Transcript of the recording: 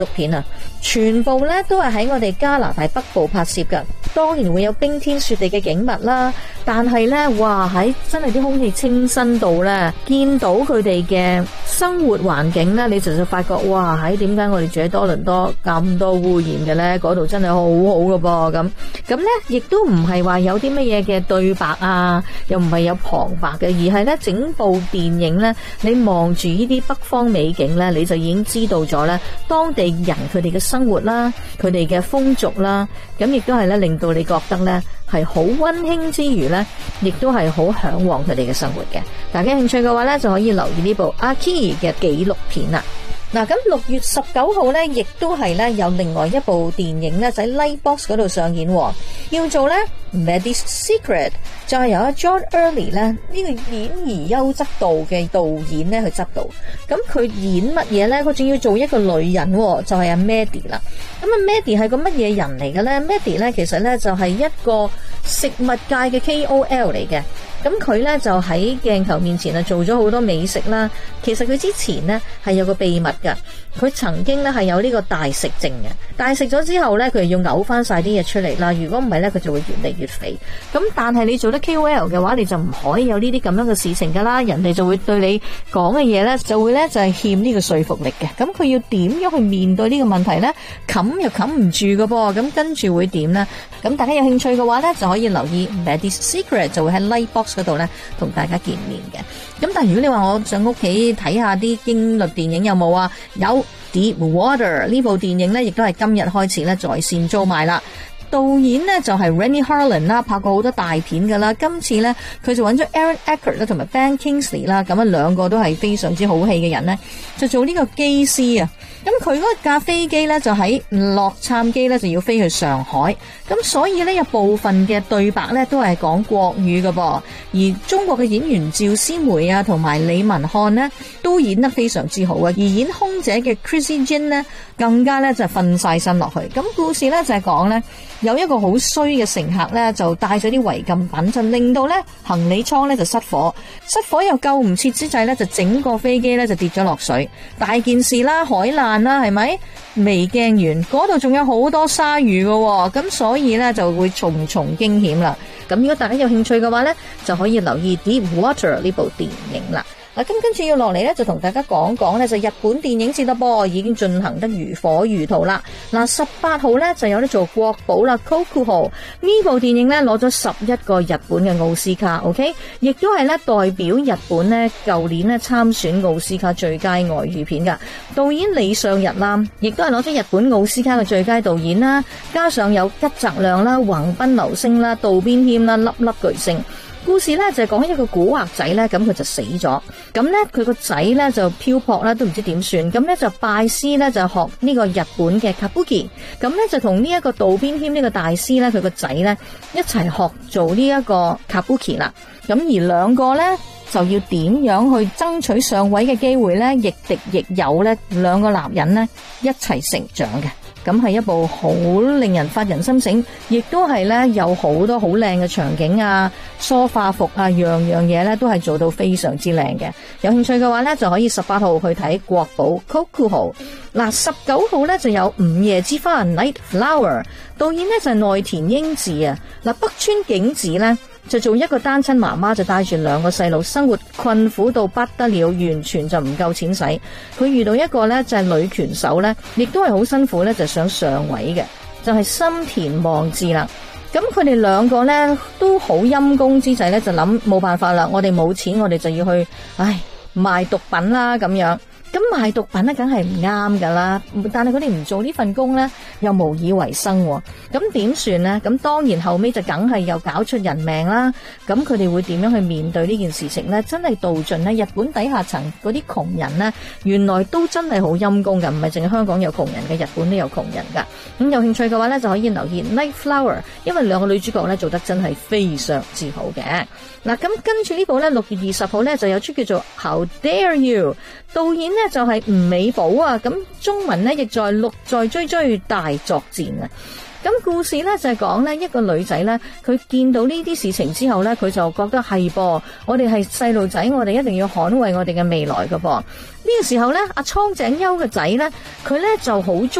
錄片啊，全部咧都係喺我哋加拿大北部拍攝噶，當然會有冰天雪地嘅景物啦。但係咧，哇喺真係啲空氣清新到咧，見到佢哋嘅生活環境咧，你就發覺哇喺點解我哋住喺多倫多咁多污染嘅咧？嗰度真係好好噶噃咁咧，亦都唔係話有啲乜嘢嘅對白啊，又唔係有旁白嘅，而係咧整部電影咧，你望住呢啲北方美景咧，你就已經知道咗咧當地人佢哋嘅生活啦，佢哋嘅風俗啦，咁亦都係咧令到你覺得咧係好溫馨之餘咧，亦都係好向往佢哋嘅生活嘅。大家興趣嘅話咧，就可以留意呢部阿 Key 嘅紀錄片啦。嗱，咁6月19號咧，亦都係咧有另外一部電影咧，就喺 Lightbox 嗰度上演，叫做咧 Maddie's Secret， 就係由阿 John Early 咧呢個演而優則導嘅導演咧去執導。咁佢演乜嘢咧？佢仲要做一個女人，就係阿 Maddie 啦。咁阿 Maddie 係個乜嘢人嚟嘅咧？Maddie 咧其實咧就係一個食物界嘅 KOL 嚟嘅。咁佢咧就喺鏡頭面前啊做咗好多美食啦。其實佢之前咧係有個秘密噶，佢曾經咧係有呢個大食症嘅。大食咗之後咧，佢要嘔翻晒啲嘢出嚟啦。如果唔係咧，佢就會越嚟越肥。咁但係你做得 KOL 嘅話，你就唔可以有呢啲咁樣嘅事情噶啦。人哋就會對你講嘅嘢咧，就會咧就係欠呢個說服力嘅。咁佢要點樣去面對呢個問題咧？冚又冚唔住噶噃。咁跟住會點咧？咁大家有興趣嘅話咧，就可以留意 Maddie's Secret， 就會喺 Lightbox 嗰度咧同大家見面嘅。咁但係如果你話我上屋企睇下啲驚慄電影有冇啊？有 Deep Water 呢部電影咧，亦都係今日開始咧在線租賣啦。導演呢就係 Renny Harlin 啦，拍過好多大片噶啦。今次呢，佢就揾咗 Aaron Eckhart 啦，同埋 Ben Kingsley 啦，咁啊兩個都係非常之好戲嘅人呢，就做呢個機師啊。咁佢嗰架飛機呢，就喺洛杉磯呢，就要飛去上海，咁所以呢，有部分嘅對白呢，都係講國語㗎噃。而中國嘅演員趙思梅啊同埋李文漢呢，都演得非常之好啊。而演空姐嘅 Chrissy Jean 呢，更加呢，就瞓晒身落去。咁故事呢，就係講呢，有一個好衰嘅乘客呢，就帶咗啲違禁品，就令到呢行李艙呢就失火又救唔切之際呢，就整個飛機呢就跌咗落水，大件事啦，海難啦，係咪？未驚完，嗰度仲有好多鯊魚㗎，咁所以呢就會重重驚險啦。咁如果大家有興趣嘅話呢，就可以留意 Deep Water 呢部電影啦。嗱，咁跟住要落嚟咧，就同大家講講咧，就日本電影節啦噃，已經進行得如火如荼啦。嗱，18號咧就有得做國寶啦 ，Kokuho 呢部電影咧攞咗11個日本嘅奧斯卡 ，OK， 亦都係咧代表日本咧舊年咧參選奧斯卡最佳外語片噶。導演李相日啦，亦都係攞咗日本奧斯卡嘅最佳導演啦，加上有吉澤亮啦、橫濱流星啦、渡邊謙啦，粒粒巨星。故事咧就係講一個古惑仔咧，咁佢就死咗，咁咧佢個仔咧就漂泊啦，都唔知點算，咁咧就拜師咧就學呢個日本嘅 Kabuki， 咁咧就同呢一個渡邊謙呢個大師咧，佢個仔咧一齊學做呢一個 Kabuki 啦，咁而兩個咧就要點樣去爭取上位嘅機會咧，亦敵亦友咧，兩個男人咧一齊成長嘅。咁係一部好令人發人深省，亦都係咧有好多好靚嘅場景啊、梳化服啊，樣樣嘢咧都係做到非常之靚嘅。有興趣嘅話咧，就可以18號去睇國寶 Kokuho。嗱，19號咧就有午夜之花 Night Flower， 導演咧就係內田英治啊。嗱，北川景子咧就做一個單親媽媽，就帶住兩個細路，生活困苦到不得了，完全就唔夠錢使。佢遇到一個咧就係女拳手咧，亦都係好辛苦咧，就想上位嘅，就係深田望志啦。咁佢哋兩個咧都好陰功之際咧，就諗冇辦法啦，我哋冇錢，我哋就要去賣毒品啦咁樣。咁賣毒品咧，梗係唔啱噶啦。但係佢哋唔做呢份工咧，又無以為生。咁點算呢？咁當然後尾就梗係又搞出人命啦。咁佢哋會點樣去面對呢件事情呢？真係道盡呢，日本底下層嗰啲窮人呢，原來都真係好陰功噶，唔係淨係香港有窮人嘅，日本都有窮人噶。咁有興趣嘅話呢，就可以留意 Night Flower， 因為兩個女主角呢做得真係非常之好嘅。嗱，咁跟住呢部呢，6月20號呢就有出叫做 How Dare You， 導演呢就係吳美寶啊，咁中文呢亦在六在追追大作戰啊。 咁故事咧就係講咧一個女仔咧，佢見到呢啲事情之後咧，佢就覺得係噃，我哋係細路仔，我哋一定要捍衛我哋嘅未來㗎噃。呢個時候咧，阿蒼井優嘅仔咧，佢咧就好